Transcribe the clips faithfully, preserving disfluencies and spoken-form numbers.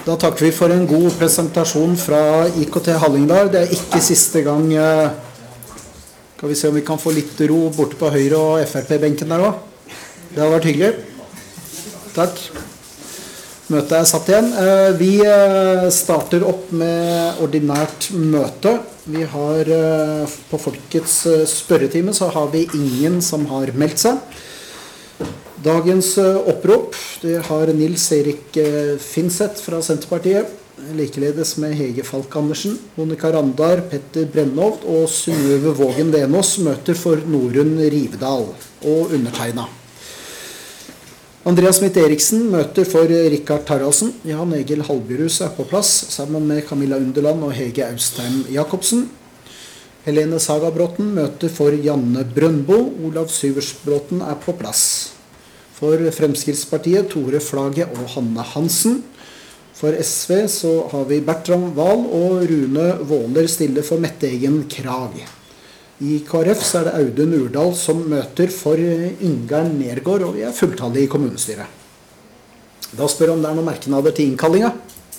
Da takker vi for en god presentasjon fra I K T Hallingdal. Det er ikke siste gang. Skal vi se om vi kan få litt ro borte på høyre og F R P-benken der også. Det har vært hyggelig. Takk. Møtet er satt igjen. Vi starter opp med ordinært møte. Vi har på Folkets spørretime så har vi ingen som har meldt seg. Dagens opprop, det har Nils Erik Finseth fra Senterpartiet, likeledes med Hege Falk Andersen, Monika Randar, Petter Brennholt og Synnøve Vågen Venås møter for Norunn Rivedal og undertegnet. Andreas Smith Eriksen møter for Rikard Taraldsen. Jan Egil Halbjørhus er på plass, sammen med Camilla Underland og Hege Austheim Jakobsen. Helene Sagabråten møter for Janne Brøndbo. Olav Syversbråten er på plass. For Fremskrittspartiet, Tore Flage og Hanne Hansen. For S V så har vi Bertram Wahl og Rune Våler stille for Mette Egen Krag. I K R F så er det Audun Urdal som møter for Ingar Nergård, og vi er fulltallige i kommunestyret. Da spør jeg om det er noen merknader til innkallinga.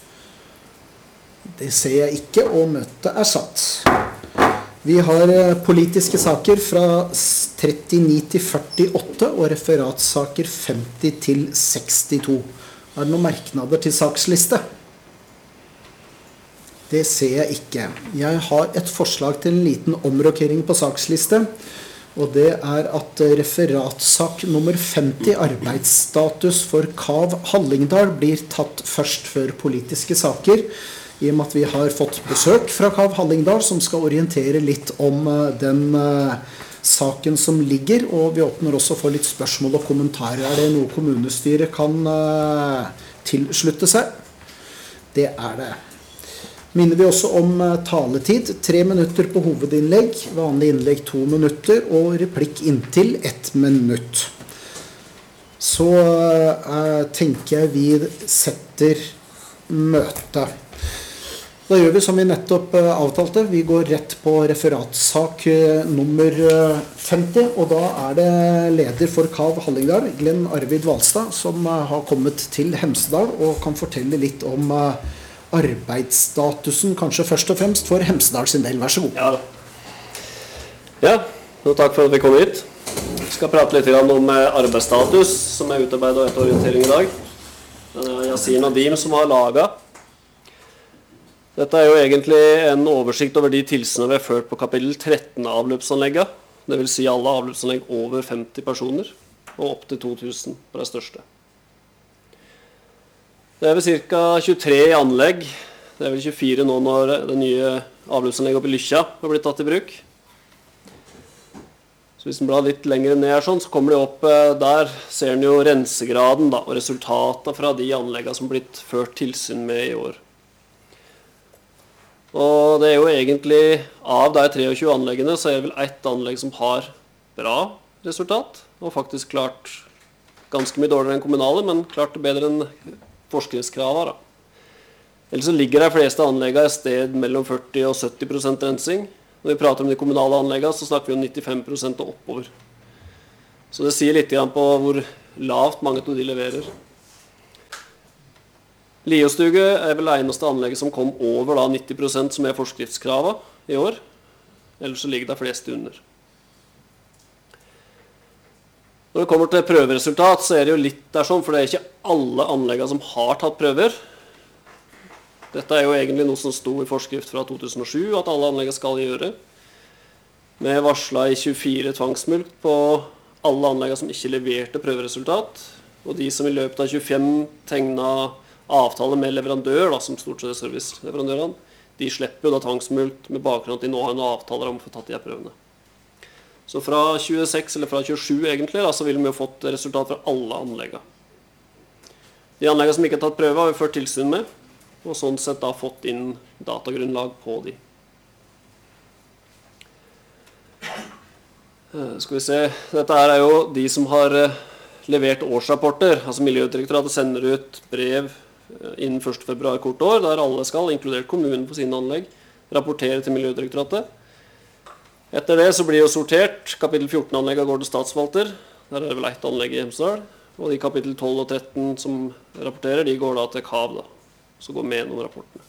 Det ser jeg ikke, og møtet er satt. Vi har politiske saker fra trettini til førtiåtte og referatsaker femti til sekstito. Er det noen merknader til saksliste? Det ser jeg ikke. Jeg har et forslag til en liten omrokering på saksliste, og det er at referatsak nummer femti, arbeidsstatus for Kav Hallingdal, blir tatt først før politiske saker, i og med at vi har fått besøk fra Kav Hallingdal, som skal orientere litt om den uh, saken som ligger, og vi åpner også for litt spørsmål og kommentarer. Er det noe kommunestyret kan uh, tilslutte seg? Det er det. Minner vi også om uh, taletid. Tre minutter på hovedinnlegg, vanlig innlegg to minutter, og replikk inntil ett minutt. Så uh, tenker jeg vi setter møtet. Da gjør vi som vi nettopp avtalte. Vi går rett på referatsak nummer femti, og da er det leder for Kav Hallingdal, Glenn Arvid Valstad, som har kommet til Hemsedal og kan fortelle litt om arbeidsstatusen, kanskje først og fremst for Hemsedal sin del. Vær så god. Ja, ja og takk for at vi kom hit. Vi skal prate litt om arbeidsstatus, som er utarbeidet etter orientering i dag. Det er Yasir Nadim som har laget. Dette er jo egentlig en oversikt over de tilsynene vi har ført på kapittel tretten av avløpsanlegget. Det vil si alle avløpsanlegg over femti personer, og opp til to tusen på det største. Det er vel ca. tjuetre i anlegg. Det er vel tjuefire nå når det nye avløpsanlegget oppe i Lykkja har blitt tatt i bruk. Så hvis den blar litt lenger ned her, sånn, så kommer det opp der, ser den jo rensegraden da, og resultatet fra de anleggene som har blitt ført tilsyn med i år. Og det er jo egentlig, av de treogtjue anleggene, så er det vel ett anlegg som har bra resultat, og faktisk klart ganske mye dårligere enn kommunale, men klart det bedre enn forskningskravet. Ellers så ligger de fleste anleggene i sted mellom førti og sytti prosent rensing. Når vi prater om de kommunale anleggene, så snakker vi om nittifem prosent og oppover. Så det sier litt på hvor lavt mange av de leverer. Liostuge er vel det eneste anlegget som kom over da, nitti prosent som er forskriftskravet i år. Ellers så ligger det fleste under. Når det kommer til prøveresultat, så er det jo litt der sånn, for det er ikke alle anleggene som har tatt prøver. Dette er jo egentlig noe som sto i forskrift fra to tusen og sju, at alle anleggene skal gjøre. Vi varslet i tjuefire tvangsmulkt på alle anleggene som ikke leverte prøveresultat, og de som i løpet av tjuefem tegnet avtale med leverandør, da, som stort sett er serviceleverandørene, de slipper jo da tvangsmulkt med bakgrunn at de nå har noen avtaler om å få tatt de her prøvene. Så fra tjueseks eller fra tjuesju egentlig, da, så vil vi jo fått resultat fra alle anleggene. De anleggene som ikke har tatt prøve har vi ført tilsyn med, og sånn sett da fått inn datagrunnlag på de. Skal vi se, dette her er jo de som har levert årsrapporter, altså Miljødirektoratet sender ut brev innen første februar kort år, der alle skal, inkludert kommunen på sine anlegg, rapportere til Miljødirektoratet. Etter det så blir jo sortert, kapittel fjorten anlegget går til statsforvalter, der er det vel ett anlegg i Hemsedal, og de kapittel tolv og tretten som rapporterer, de går da til Kav da. som går med gjennom rapportene.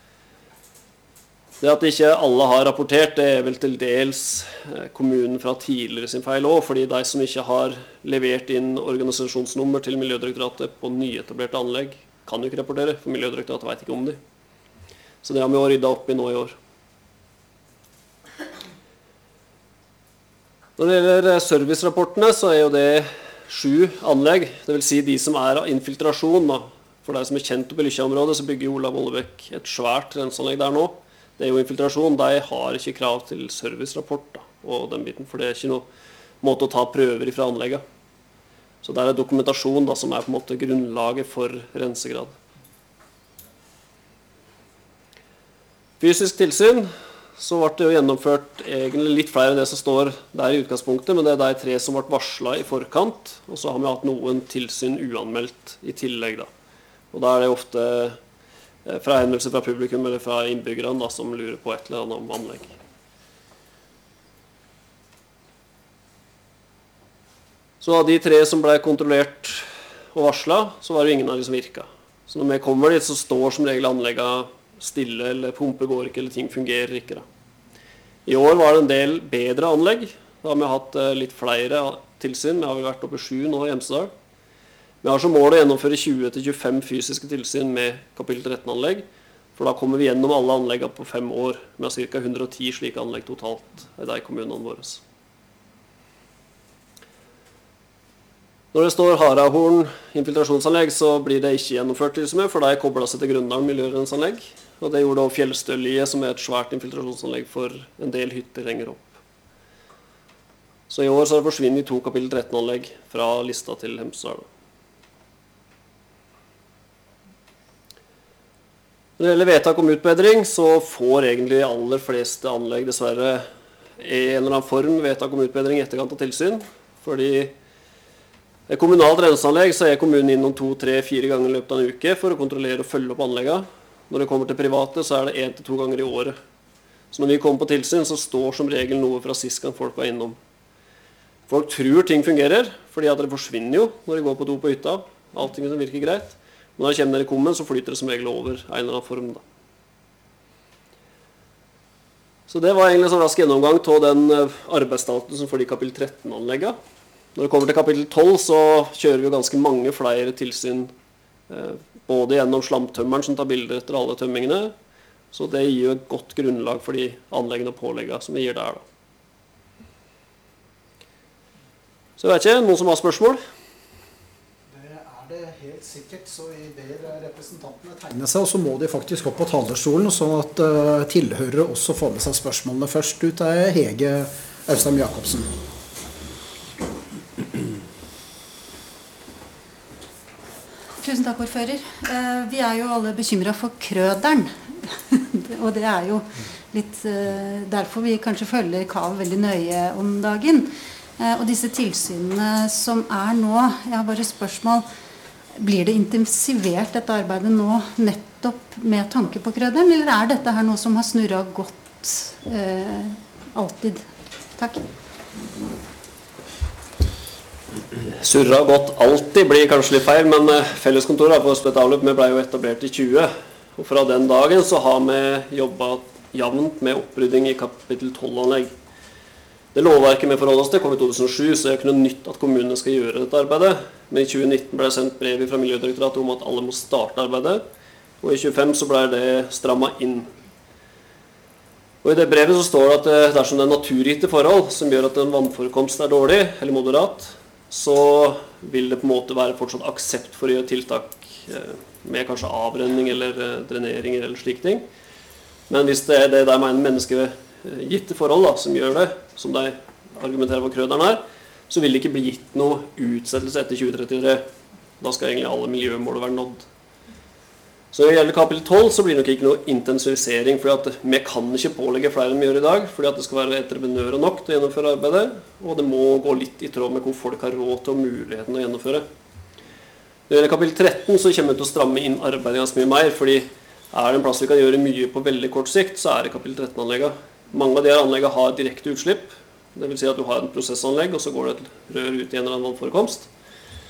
Det at ikke alle har rapportert, det er vel til dels kommunen fra tidligere sin feil også, fordi de som ikke har levert inn organisasjonsnummer til Miljødirektoratet på nyetablerte anlegg, kan jo ikke rapportere, for Miljødirektoratet vet ikke om de. Så det har vi også ryddet opp i nå i år. Når det gjelder servicerapportene, så er jo det sju anlegg, det vil si de som er av infiltrasjon. Da. For de som er kjent opp i Lykkja-området, så bygger Olav Vollebekk et svært renseanlegg der nå. Det er jo infiltrasjon, de har ikke krav til servicerapport da, og den biten, for det er ikke noe måte å ta prøver fra anlegget. Så det er dokumentasjon da, som er på en måte grunnlaget for rensegrad. Fysisk tilsyn, så ble det jo gjennomført egentlig litt flere enn det som står der i utgangspunktet, men det er de tre som ble varslet i forkant, og så har vi hatt noen tilsyn uanmeldt i tillegg da. Og da er det ofte fra hendelser fra publikum eller fra innbyggerne da, som lurer på et eller annet om anlegg. Så av de tre som ble kontrollert og varslet, så var det ingen av de som virket. Så når vi kommer dit, så står som regel anleggene stille, eller pumper går ikke, eller ting fungerer ikke. Da. I år var det en del bedre anlegg. Da har vi hatt litt flere tilsyn. Vi har vel vært oppe i sju nå i Hemsedal. Vi har som mål å gjennomføre tjue til tjuefem fysiske tilsyn med kapittel tretten-anlegg, for da kommer vi gjennom alle anleggene på fem år, med ca. hundre og ti slike anlegg totalt i de kommunene våre. Når det står Harahorn infiltrasjonsanlegg, så blir det ikke gjennomført tilsyn med, for de er koblet seg til Grøndalen miljørensanlegg, og det gjorde også Fjellstølje, som er et svært infiltrasjonsanlegg for en del hytter lenger opp. Så i år så har det forsvinnet to kapittel tretten-anlegg fra lista til Hemsedal. Når det gjelder vedtak om utbedring, så får egentlig de aller fleste anlegg dessverre i en eller annen form vedtak om utbedring i etterkant av tilsyn. Fordi et kommunalt renseanlegg så er kommunen innom to, tre, fire ganger i løpet av en uke for å kontrollere og følge opp anleggene. Når det kommer til private, så er det en til to ganger i året. Så når vi kommer på tilsyn, så står som regel noe fra sist gang folk var innom. Folk tror ting fungerer, fordi at det forsvinner jo når de går på do på hytta. Allting som virker greit. Når de kommer ned i kummen, så flyter det som regel over en eller annen form. Da. Så det var egentlig en sånn rask gjennomgang til den arbeidsstatusen for de kapittel tretten-anleggene. Når det kommer til kapittel tolv, så kjører vi jo ganske mange flere tilsyn, både gjennom slamtømmeren som tar bilder etter alle tømmingene, så det gir jo et godt grunnlag for de anleggene og påleggene som vi gir der. Da. Så jeg vet ikke, noen som har spørsmål? Det er helt sikkert, så vi ber representantene tegne seg, og så må de faktisk opp på talerstolen, sånn at uh, tilhørere også får med seg spørsmålene. Først ut er Hege Austam Jacobsen. Tusen takk, ordfører. Uh, vi er jo alle bekymret for krøderen, og det er jo litt uh, derfor vi kanskje følger Kav veldig nøye om dagen. Uh, og disse tilsynene som er nå, jeg har bare spørsmål. Blir det intensivert dette arbeidet nå nettopp med tanke på krøderen, eller er dette her noe som har snurret godt eh, alltid? Takk. Surret godt alltid blir kanskje litt feil, men felleskontoret på Østbø Avløp ble jo etablert i tjue, og fra den dagen så har vi jobbet jevnt med opprydding i kapittel tolv-anlegg. Det lovverket vi forholder oss til kom i to tusen og sju, så det er ikke noe nytt at kommunene skal gjøre dette arbeidet. Men i tjue nitten ble det sendt brev fra Miljødirektoratet om at alle må starte arbeidet, og i tjuefem så ble det strammet inn. Og i det brevet så står det at dersom det er naturgitte forhold som gjør at en vannforekomst er dårlig eller moderat, så vil det på en måte være fortsatt aksept for å gjøre tiltak med kanskje avrenning eller dreneringer eller slike ting. Men hvis det er det der mener mennesket gitte forhold da, som gjør det, som de argumenterer for krøderen her, så vil det ikke bli gitt noe utsettelse etter tjue trettitre. Da skal egentlig alle miljømål være nådd. Så når det gjelder kapittel tolv, så blir det nok ikke noe intensivisering, for at vi kan ikke pålegge flere enn vi gjør i dag, fordi at det skal være entreprenører nok til å gjennomføre arbeidet, og det må gå litt i tråd med hvor folk har råd til og muligheten å gjennomføre. Når det gjelder kapittel tretten, så kommer vi til å stramme inn arbeidet ganske mye mer, fordi er det en plass vi kan gjøre mye på veldig kort sikt, så er det kapittel tretten-anleggene. Mange av de her anleggene har direkte utslipp. Det vil si at du har en prosessanlegg, og så går det et rør ut i en eller annen vannforekomst.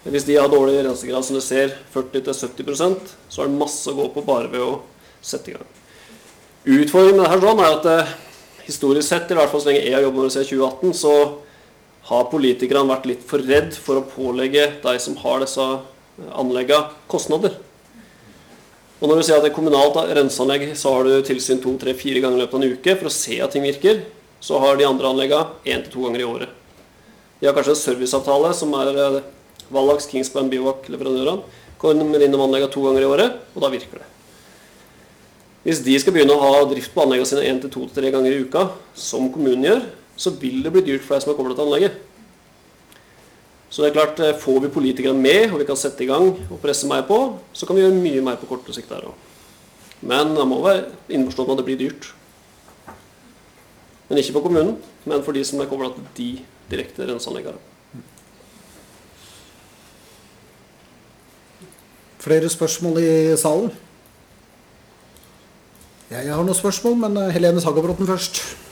Hvis de har dårlig rensegrad, som du ser, førti til sytti prosent, så er det masse å gå på bare ved å sette i gang. Utfordringen med det her sånn er at eh, historisk sett, i hvert fall så lenge jeg har jobbet med det siden tjue atten, så har politikerne vært litt for redd for å pålegge de som har disse anleggene kostnader. Og når du sier at det er kommunalt renseanlegg, så har du tilsyn to, tre, fire ganger i løpet av en uke for å se at ting virker, så har de andre anleggene en til to ganger i året. De har kanskje en serviceavtale som er Vallax, Kingspan, Bivak-leverandørene, kommer innom anleggene to ganger i året, og da virker det. Hvis de skal begynne å ha drift på anleggene sine en til to til tre ganger i uka, som kommunen gjør, så vil det bli dyrt for deg som er koblet til anlegget. Så det er klart, får vi politikerne med, og vi kan sette i gang og presse mer på, så kan vi gjøre mye mer på kortere sikt der også. Men det må være innforstått med at det blir dyrt. Men ikke for kommunen, men for de som er koblet til de direkte renseanleggene. Flere spørsmål i salen? Jeg har noen spørsmål, men Helene Sagabrotten først.